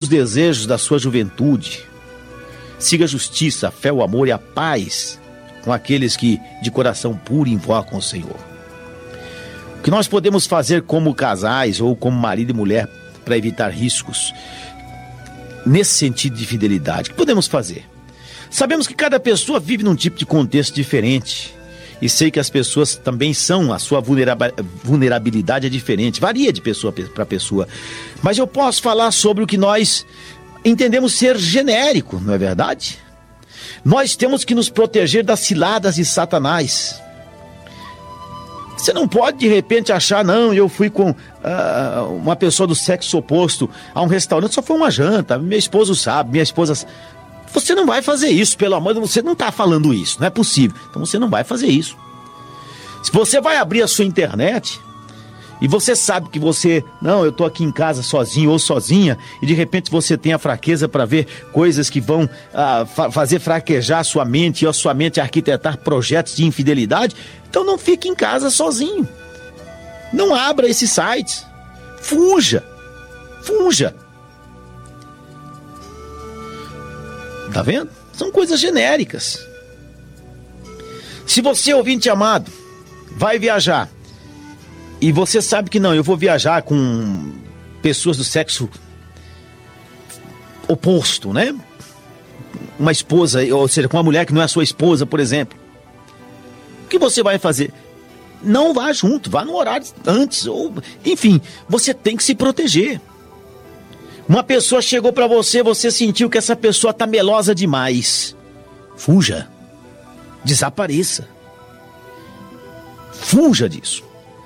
desejos da sua juventude. Siga a justiça, a fé, o amor e a paz com aqueles que de coração puro invocam o Senhor. O que nós podemos fazer como casais ou como marido e mulher para evitar riscos nesse sentido de fidelidade? O que podemos fazer? Sabemos que cada pessoa vive num tipo de contexto diferente. E sei que as pessoas também são, a sua vulnerabilidade é diferente, varia de pessoa para pessoa. Mas eu posso falar sobre o que nós entendemos ser genérico, não é verdade? Nós temos que nos proteger das ciladas de Satanás. Você não pode de repente achar, não, eu fui com uma pessoa do sexo oposto a um restaurante, só foi uma janta, minha esposa sabe, minha esposa... Você não vai fazer isso, pelo amor de Deus, você não está falando isso, não é possível. Então você não vai fazer isso. Se você vai abrir a sua internet e você sabe que você, não, eu estou aqui em casa sozinho ou sozinha, e de repente você tem a fraqueza para ver coisas que vão fazer fraquejar a sua mente e a sua mente arquitetar projetos de infidelidade, então não fique em casa sozinho. Não abra esses sites. Fuja. Tá vendo? São coisas genéricas. Se você, ouvinte amado, vai viajar e você sabe que não, eu vou viajar com pessoas do sexo oposto, né? Uma esposa, ou seja, com uma mulher que não é a sua esposa, por exemplo. O que você vai fazer? Não vá junto, vá no horário antes, ou enfim, você tem que se proteger. Uma pessoa chegou para você, você sentiu que essa pessoa tá melosa demais. Fuja. Desapareça. Fuja disso.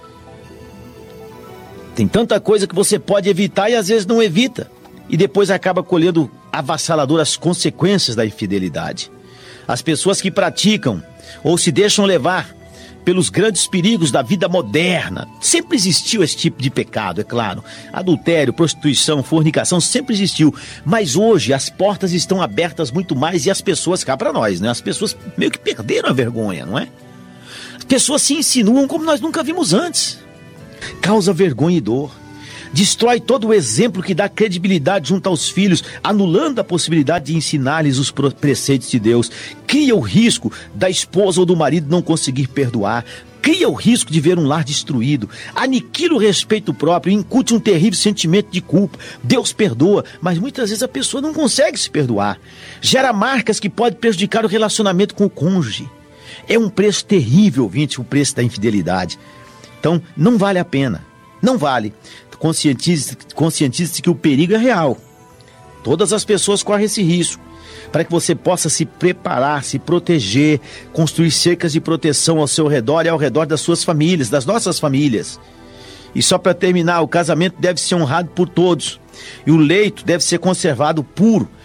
Tem tanta coisa que você pode evitar e às vezes não evita. E depois acaba colhendo avassaladoras consequências da infidelidade. As pessoas que praticam ou se deixam levar pelos grandes perigos da vida moderna. Sempre existiu esse tipo de pecado, é claro. Adultério, prostituição, fornicação, sempre existiu. Mas hoje as portas estão abertas muito mais e as pessoas, cá para nós, né? As pessoas meio que perderam a vergonha, não é? As pessoas se insinuam como nós nunca vimos antes. Causa vergonha e dor. Destrói todo o exemplo que dá credibilidade junto aos filhos, anulando a possibilidade de ensinar-lhes os preceitos de Deus. Cria o risco da esposa ou do marido não conseguir perdoar. Cria o risco de ver um lar destruído. Aniquila o respeito próprio e incute um terrível sentimento de culpa. Deus perdoa, mas muitas vezes a pessoa não consegue se perdoar. Gera marcas que podem prejudicar o relacionamento com o cônjuge. É um preço terrível, ouvinte, o preço da infidelidade. Então, não vale a pena. Não vale. Conscientize-se que o perigo é real. Todas as pessoas correm esse risco. Para que você possa se preparar, se proteger, construir cercas de proteção ao seu redor e ao redor das suas famílias, das nossas famílias. E só para terminar, o casamento deve ser honrado por todos. E o leito deve ser conservado puro